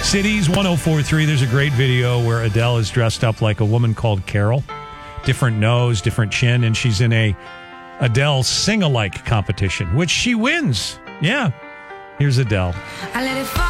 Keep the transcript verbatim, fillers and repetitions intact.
Cities one oh four point three. There's a great video where Adele is dressed up like a woman called Carol. Different nose, different chin, and she's in a Adele sing-alike competition, which she wins. Yeah. Here's Adele. I let it fall.